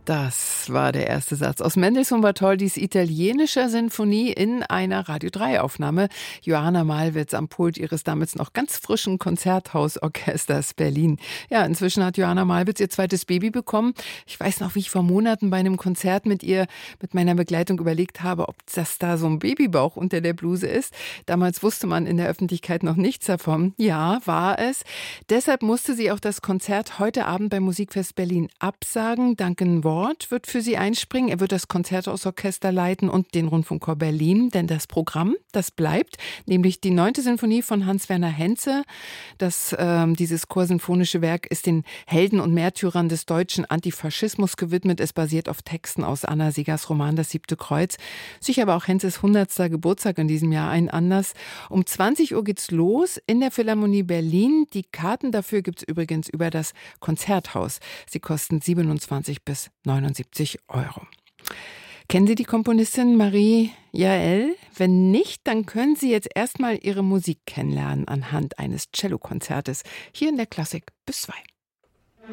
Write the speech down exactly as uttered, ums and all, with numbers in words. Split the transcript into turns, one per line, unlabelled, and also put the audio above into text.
Das war der erste Satz aus Mendelssohn Bartholdis italienischer Sinfonie in einer Radio drei Aufnahme. Johanna Malwitz am Pult ihres damals noch ganz frischen Konzerthausorchesters Berlin. Ja, inzwischen hat Johanna Malwitz ihr zweites Baby bekommen. Ich weiß noch, wie ich vor Monaten bei einem Konzert mit ihr, mit meiner Begleitung überlegt habe, ob das da so ein Babybauch unter der Bluse ist. Damals wusste man in der Öffentlichkeit noch nichts davon. Ja, war es. Deshalb musste sie auch das Konzert heute Abend beim Musikfest Berlin absagen. Duncan Ward wird für sie einspringen. Er wird das Konzerthausorchester leiten und den Rundfunkchor Berlin. Denn das Programm, das bleibt, nämlich die neunte Sinfonie von Hans-Werner Henze. Das, äh, dieses chorsinfonische Werk ist den Helden und Märtyrern des deutschen Antifaschismus gewidmet. Es basiert auf Texten aus Anna Segers Roman Das siebte Kreuz. Sich aber auch Henzes hundertster Geburtstag in diesem Jahr ein Anlass. Um zwanzig Uhr geht's los in der Philharmonie Berlin. Die Karten dafür gibt's übrigens über das Konzerthaus. Sie kosten siebenundzwanzig bis neunundsiebzig Euro. Kennen Sie die Komponistin Marie Jael? Wenn nicht, dann können Sie jetzt erstmal ihre Musik kennenlernen anhand eines Cellokonzertes hier in der Klassik bis zwei.